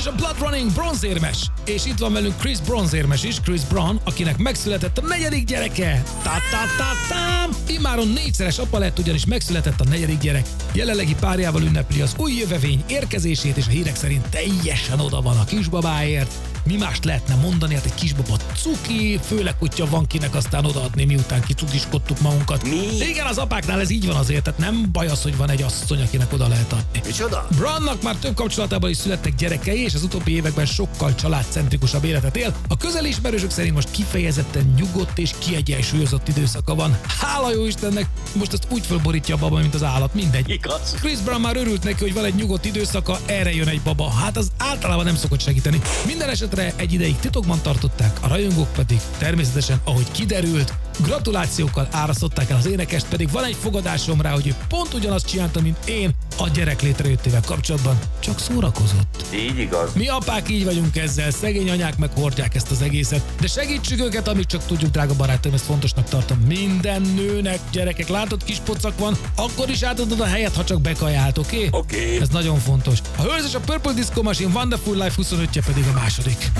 és a Blood Running bronzérmes. És itt van velünk Chris bronzérmes is, Chris Brown, akinek megszületett a 4. gyereke. Ta-ta-ta-tám! Immáron 4-szeres apa lett, ugyanis megszületett a 4. gyerek. Jelenlegi párjával ünnepli az új jövevény érkezését, és a hírek szerint teljesen oda van a kisbabáért. Mi mást lehetne mondani, hát egy kisbaba cuki, főleg, hogyha van kinek aztán odaadni, miután kicukiskodtuk magunkat. Mi? Igen, az apáknál ez így van azért, tehát nem baj az, hogy van egy asszony, akinek oda lehet adni. Micsoda? Brownnak már több kapcsolatában is születtek gyerekei, és az utóbbi években sokkal családcentrikusabb életet él. A közeli ismerősök szerint most kifejezetten nyugodt és kiegyensúlyozott időszaka van. Hála jó Istennek, most ezt úgy fölborítja a baba, mint az állat, mindegy. Igaz? Chris Brown már örült neki, hogy van egy nyugodt időszaka, erre jön egy baba. Hát az általában nem szokott segíteni. Minden esetre egy ideig titokban tartották, a rajongók pedig természetesen, ahogy kiderült, gratulációkkal árasztották el az énekest, pedig van egy fogadásom rá, hogy ő pont ugyanazt csinálta, mint én a gyerek létrejöttével kapcsolatban, csak szórakozott. Így igaz. Mi apák így vagyunk ezzel, szegény anyák meg hordják ezt az egészet, de segítsük őket, amíg csak tudjuk, drága barátaim, ezt fontosnak tartom. Minden nőnek, gyerekek, látod, kis pocak van, akkor is átadod a helyet, ha csak bekajált, oké? Oké. Ez nagyon fontos. A Hős és a Purple Disco Machine Wonderful Life 25-je pedig a második.